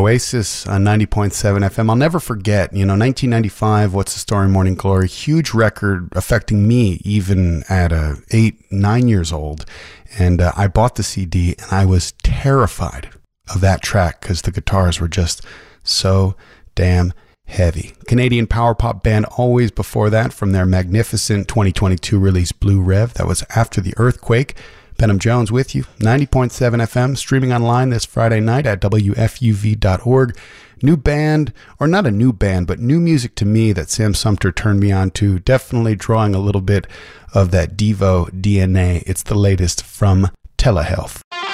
Oasis on 90.7 FM. I'll never forget, 1995, What's the Story, Morning Glory, huge record affecting me even at 8, 9 years old. And I bought the CD and I was terrified of that track because the guitars were just so damn heavy. Canadian power pop band Always before that from their magnificent 2022 release Blue Rev. That was after the earthquake. Benham Jones with you, 90.7 FM, streaming online this Friday night at WFUV.org. New band, or not a new band, but new music to me that Sam Sumter turned me on to, definitely drawing a little bit of that Devo DNA. It's the latest from Telehealth.